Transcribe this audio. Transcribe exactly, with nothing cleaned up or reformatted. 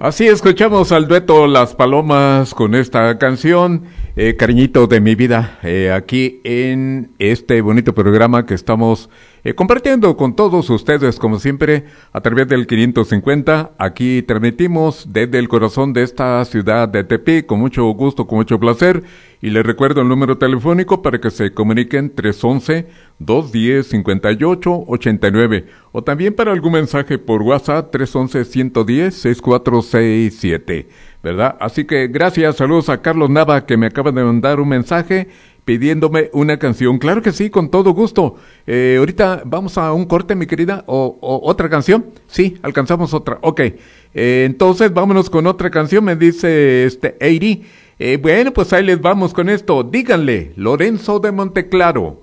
Así escuchamos al dueto Las Palomas con esta canción, eh, Cariñito de mi vida, eh, aquí en este bonito programa que estamos eh, compartiendo con todos ustedes, como siempre, a través del quinientos cincuenta. Aquí transmitimos desde el corazón de esta ciudad de Tepic, con mucho gusto, con mucho placer. Y les recuerdo el número telefónico para que se comuniquen tres once, dos uno cero, cinco ocho ocho nueve. O también para algún mensaje por WhatsApp, tres once, ciento diez, sesenta y cuatro sesenta y siete. ¿Verdad? Así que gracias, saludos a Carlos Nava, que me acaba de mandar un mensaje pidiéndome una canción. Claro que sí, con todo gusto. Eh, ahorita vamos a un corte, mi querida, o, o otra canción. Sí, alcanzamos otra. Ok, eh, entonces vámonos con otra canción, me dice este Eiri. Eh, bueno, pues ahí les vamos con esto. Díganle, Lorenzo de Monteclaro.